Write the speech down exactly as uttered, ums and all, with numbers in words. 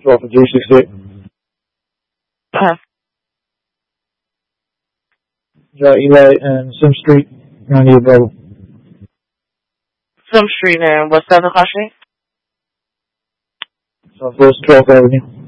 twelve for three sixty-eight. Uh-huh. Uh, Eli and Sim Street, ninety Bravo. Sim Street and what's the other car street? Southwest twelfth Avenue.